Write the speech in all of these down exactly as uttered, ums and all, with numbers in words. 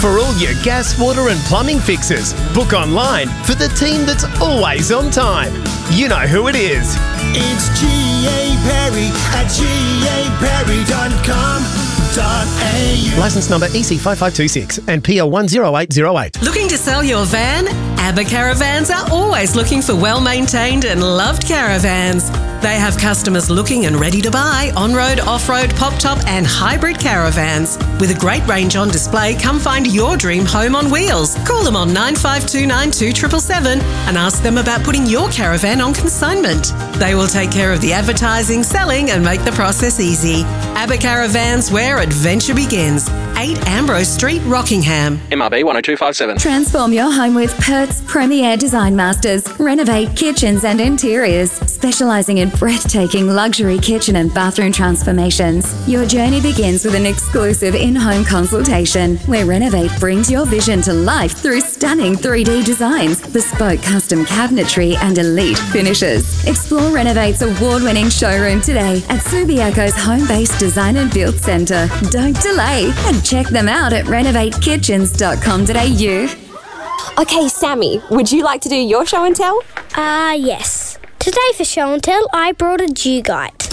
For all your gas, water and plumbing fixes, book online for the team that's always on time. You know who it is. It's G A Perry at G A Perry dot com dot A U. Licence number E C five five two six and P L one zero eight zero eight. Looking to sell your van? ABBA Caravans are always looking for well-maintained and loved caravans. They have customers looking and ready to buy on-road, off-road, pop-top and hybrid caravans. With a great range on display, come find your dream home on wheels. Call them on nine five two nine two seven seven seven and ask them about putting your caravan on consignment. They will take care of the advertising, selling and make the process easy. ABBA Caravans, where adventure begins. eight Ambrose Street, Rockingham. M R B one oh two five seven. Transform your home with Perth's premier design masters. Renovate kitchens and interiors, specialising in breathtaking luxury kitchen and bathroom transformations. Your journey begins with an exclusive in-home consultation where Renovate brings your vision to life through stunning three D designs, bespoke custom cabinetry and elite finishes. Explore Renovate's award-winning showroom today at Subiaco's home-based design and build centre. Don't delay and check them out at renovate kitchens dot com dot A U. Okay, Sammy, would you like to do your show and tell? Ah, uh, yes. Today for show and tell, I brought a Dugite.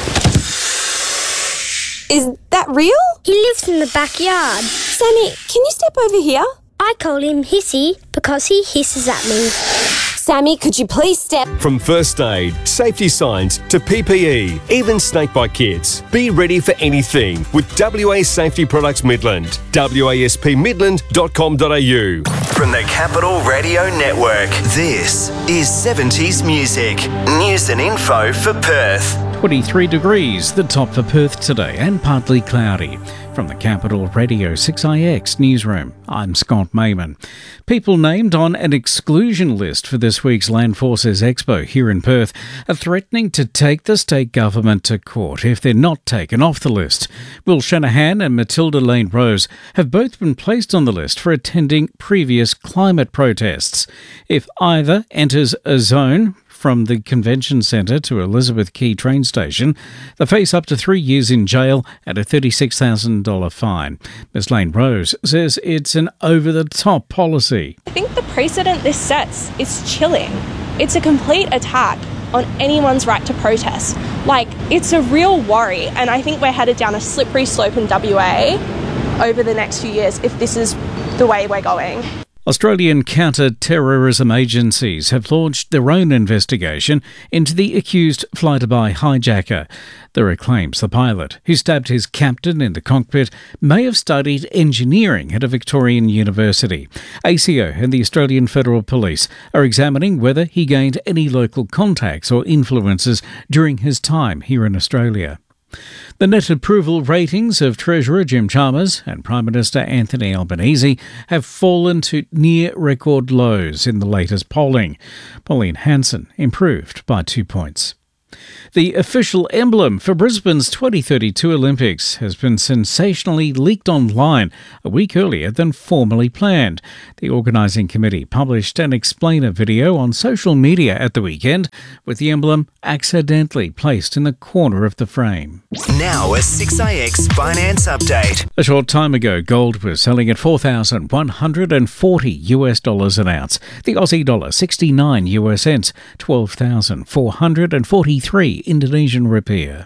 Is that real? He lives in the backyard. Sammy, can you step over here? I call him Hissy because he hisses at me. Sammy, could you please step... From first aid, safety signs to P P E, even snakebite kits. Be ready for anything with W A Safety Products Midland. W A S P midland dot com dot A U. From the Capital Radio Network, this is seventies Music. News and info for Perth. twenty-three degrees, the top for Perth today, and partly cloudy. From the Capital Radio six I X newsroom, I'm Scott Mayman. People named on an exclusion list for this week's Land Forces Expo here in Perth are threatening to take the state government to court if they're not taken off the list. Will Shanahan and Matilda Lane Rose have both been placed on the list for attending previous climate protests. If either enters a zone from the convention centre to Elizabeth Quay train station, they face up to three years in jail and a thirty-six thousand dollars fine. Ms Lane Rose says it's an over-the-top policy. I think the precedent this sets is chilling. It's a complete attack on anyone's right to protest. Like, it's a real worry, and I think we're headed down a slippery slope in W A over the next few years if this is the way we're going. Australian counter-terrorism agencies have launched their own investigation into the accused fly-to-buy hijacker. There are claims the pilot, who stabbed his captain in the cockpit, may have studied engineering at a Victorian university. A C O and the Australian Federal Police are examining whether he gained any local contacts or influences during his time here in Australia. The net approval ratings of Treasurer Jim Chalmers and Prime Minister Anthony Albanese have fallen to near record lows in the latest polling. Pauline Hanson improved by two points. The official emblem for Brisbane's twenty thirty-two Olympics has been sensationally leaked online a week earlier than formally planned. The organising committee published an explainer video on social media at the weekend, with the emblem accidentally placed in the corner of the frame. Now a six I X finance update. A short time ago, gold was selling at four thousand one hundred forty US dollars an ounce. The Aussie dollar sixty-nine US cents, twelve thousand four hundred forty-three Indonesian rupiah.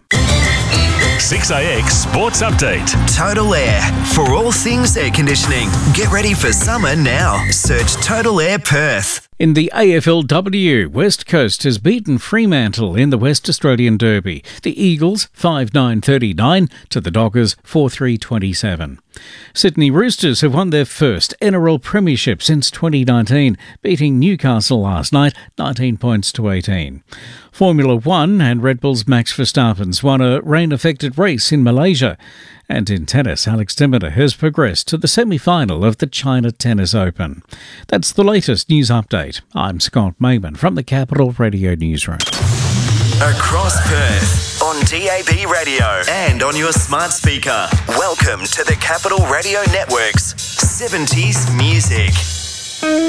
six I X Sports Update. Total Air. For all things air conditioning. Get ready for summer now. Search Total Air Perth. In the A F L W, West Coast has beaten Fremantle in the West Australian Derby. The Eagles five nine thirty-nine to the Dockers four three twenty-seven. Sydney Roosters have won their first N R L premiership since twenty nineteen, beating Newcastle last night nineteen points to eighteen. Formula One and Red Bull's Max Verstappen's won a rain-affected race in Malaysia. And in tennis, Alex de Minaur has progressed to the semi-final of the China Tennis Open. That's the latest news update. I'm Scott Mayman from the Capital Radio Newsroom. Across Perth, on D A B radio and on your smart speaker. Welcome to the Capital Radio Network's seventies Music.